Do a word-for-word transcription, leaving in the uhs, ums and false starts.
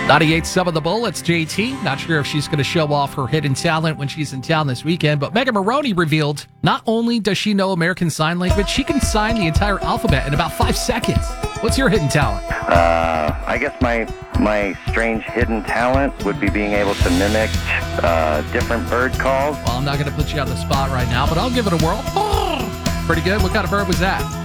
ninety-eight point seven The Bull, it's J T. Not sure if she's going to show off her hidden talent when she's in town this weekend, but Megan Maroney revealed not only does she know American Sign Language, she can sign the entire alphabet in about five seconds. What's your hidden talent? Uh, I guess my my strange hidden talent would be being able to mimic uh, different bird calls. Well, I'm not going to put you on the spot right now, but I'll give it a whirl. Oh, pretty good. What kind of bird was that?